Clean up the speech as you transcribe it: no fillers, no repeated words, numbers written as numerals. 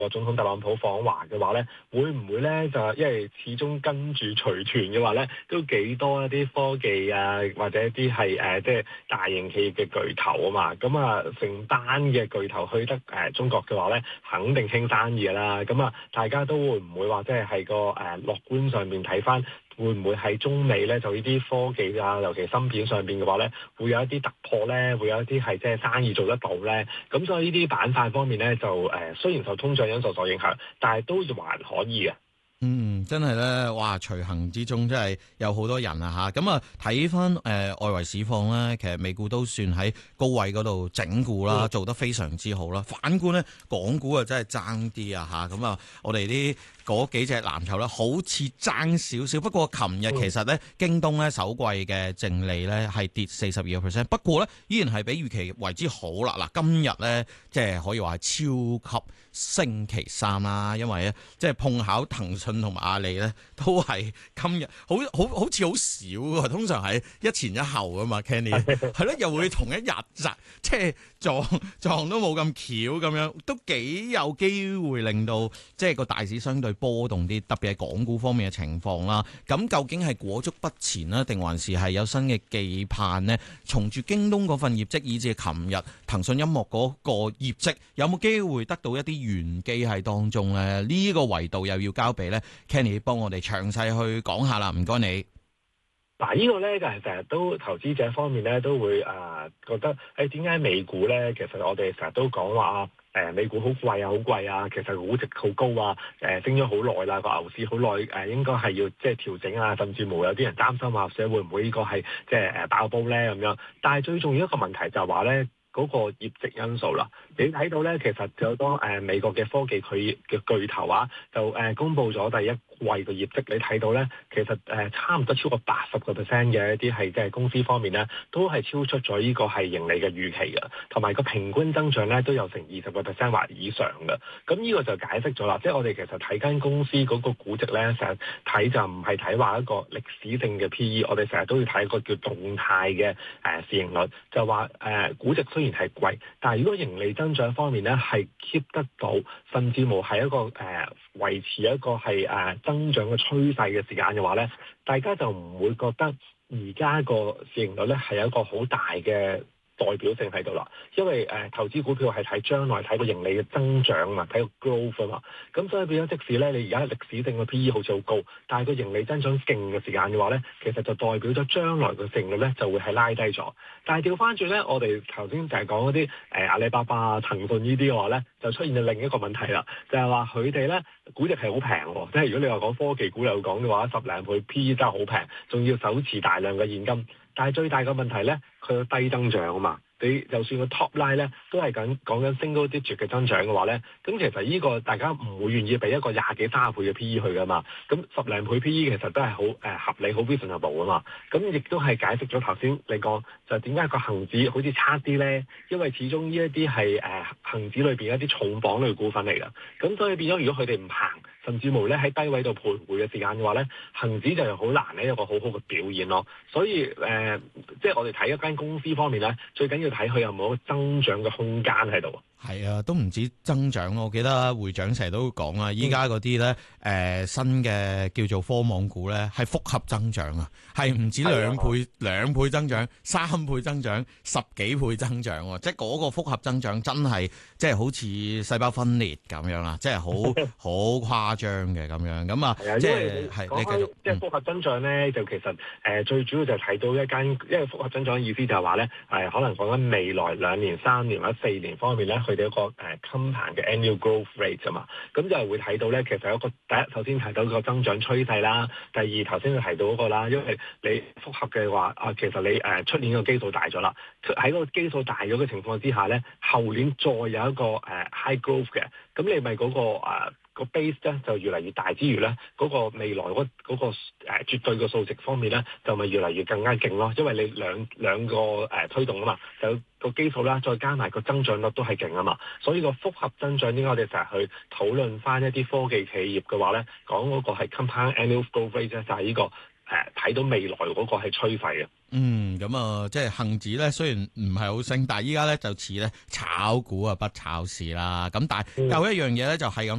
個總統特朗普訪華嘅話咧，會唔會咧就因為始終跟住隨團嘅話咧，都幾多一啲科技啊，或者一啲係即係大型企業嘅巨頭啊嘛，咁啊成班嘅巨頭去得中國嘅話咧，肯定傾生意啦。咁啊，大家都會唔會話即係個樂觀上面睇翻？會唔會喺中美咧就呢啲科技啊，尤其芯片上邊嘅話咧，會有一啲突破咧，會有一啲係即係生意做得到咧？咁所以呢啲板塊方面咧，就雖然受通脹因素所影響，但係都還可以嘅。 真係咧，哇！隨行之中真係有好多人啊嚇，咁啊睇翻外圍市況咧，其實美股都算喺高位嗰度整固啦，做得非常之好啦。反觀咧，港股啊真係爭啲啊嚇，咁啊我哋啲嗰幾隻藍籌咧，好似爭少少。不過琴日其實咧，京東咧首季嘅淨利咧係跌42%，不過咧依然係比預期為之好啦。嗱，今日咧即係可以話係超級星期三啦，因為咧即係碰巧騰訊同埋阿里咧都係今日好似好少喎，通常係一前一後㗎嘛。Kenny 係咯，又會同一日即係撞都冇咁巧咁樣，都幾有機會令到即係個大市相對波動啲，特別係港股方面嘅情況啦。咁究竟係裹足不前啦，定還是係有新嘅寄盼呢？從住京東嗰份業績，以至琴日騰訊音樂嗰個業績，有冇機會得到一啲玄機喺當中咧？呢個維度又要交俾咧 Kenny 幫我哋詳細去講下啦，唔該你。 嗱，呢個咧就係成日都投資者方面咧都會覺得點解美股咧？其實我哋成日都講話美股好貴啊，好貴啊，其實估值好高啊，升咗好耐啦，個牛市好耐，應該係要即係調整啊，甚至乎有啲人擔心啊，社會唔會呢個係即係爆煲咧咁樣？但係最重要一個問題就係話咧，嗰個業績因素啦，你睇到咧，其實有好多美國嘅科技佢嘅巨頭啊，就公布咗第一季嘅業績，你睇到咧，其實差唔多超過80%嘅一啲係即係公司方面咧，都係超出咗呢個係盈利嘅預期嘅，同埋個平均增長咧都有成20%或以上嘅。咁呢個就解釋咗啦，即係我哋其實睇間公司嗰個估值咧，成日睇就唔係睇話一個歷史性嘅 PE，我哋成日都要睇一個叫動態嘅市盈率，就話估值雖然係貴，但係如果盈利增長方面咧係 keep 得到，甚至乎係一個維持一個係增長嘅趨勢嘅時間嘅話咧，大家就唔會覺得而家個市盈率咧係有一個好大嘅代表性喺度啦，因為投資股票係睇將來睇個盈利嘅增長嘛，睇個 growth 啊嘛，咁所以變咗即使咧你而家歷史性嘅 PE 好似好高，但係個盈利增長勁嘅時間嘅話咧，其實就代表咗將來嘅市盈率咧就會係拉低咗。但係調翻轉咧，我哋頭先就係講嗰啲阿里巴巴啊、騰訊呢啲嘅話咧，就出現咗另一個問題啦，就係話佢哋咧估值係好平喎，即係如果你話講科技股嚟講嘅話，10零倍 PE 真係好平，仲要手持大量嘅現金。但係最大嘅問題咧，佢低增長啊嘛。你就算個 top line 咧都係講緊 single digit 嘅增長嘅話咧，咁其實呢個大家唔會願意俾一個20幾30倍嘅 PE 去噶嘛。咁10零倍 PE 其實都係好合理、好 reasonable 啊嘛。咁亦都係解釋咗頭先你講就點解個恆指好似差啲咧？因為始終呢一啲係恆指裏邊一啲重磅類股份嚟㗎。咁所以變咗，如果佢哋唔行，甚至乎咧喺低位度徘徊嘅時間嘅話咧，恆指就好難咧有個好好嘅表現咯。所以即係我哋睇一間公司方面咧，最緊要睇佢有冇一個增長嘅空間喺度。 係啊，都唔止增長咯。我記得會長成日都講啦，依家嗰啲咧新嘅叫做科網股咧，係複合增長啊，係唔止兩倍增長、3倍增長、10幾倍增長喎。即係嗰個複合增長真係即係好似細胞分裂咁樣啦，即係好誇張嘅咁樣。咁啊，即係你繼續即係複合增長咧，就其實最主要就睇到一間，因為複合增長嘅意思就係話咧可能講緊未來2年、3年或者4年方面咧。佢哋一個compound 嘅 annual growth rate 啊嘛，咁就係會睇到咧，其實有一個第一，首先提到個增長趨勢啦；第二，頭先就提到嗰個啦，因為你複合嘅話其實你出年個基數大咗啦，喺個基數大咗嘅情況之下咧，後年再有一個high growth 嘅，咁你咪嗰個 base 咧就越嚟越大之餘咧，嗰個未來嗰個絕對嘅數值方面咧，就咪越嚟越更加勁咯，因為你兩個推動啊嘛，就個基數啦，再加埋個增長率都係勁啊嘛，所以個複合增長應該我哋成日去討論翻一啲科技企業嘅話咧，講嗰個係 compound annual growth rate 就係呢個睇到未來嗰個係趨勢嘅。 咁啊，即係恒指咧，雖然唔係好升，但係依家咧就似咧炒股啊不炒市啦。咁但係有一樣嘢咧就係咁